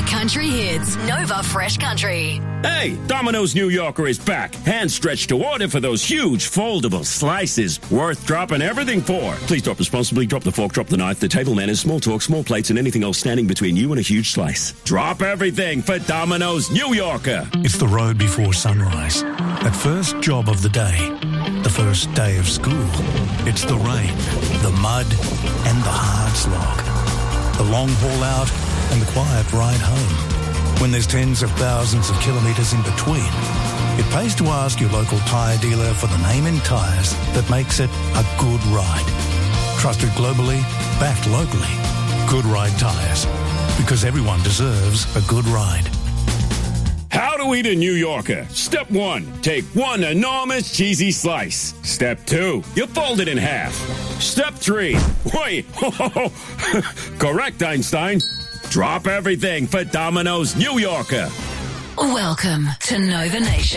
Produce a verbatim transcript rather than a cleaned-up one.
country hits. Nova Fresh Country. Hey, Domino's New Yorker is back. Hand stretched to order for those huge foldable slices. Worth dropping everything for. Please drop responsibly. Drop the fork, drop the knife, the table manners, small talk, small plates, and anything else standing between you and a huge slice. Drop everything for Domino's New Yorker. It's the road before sunrise. That first job of the day. The first day of school. It's the rain, the mud, and the hard slog. The long haul out and the quiet ride home. When there's tens of thousands of kilometres in between, it pays to ask your local tyre dealer for the name in tyres that makes it a good ride. Trusted globally, backed locally. Good Ride Tyres. Because everyone deserves a good ride. How to eat a New Yorker. Step one, take one enormous cheesy slice. Step two, you fold it in half. Step three, wait, correct, Einstein. Drop everything for Domino's New Yorker. Welcome to Nova Nation.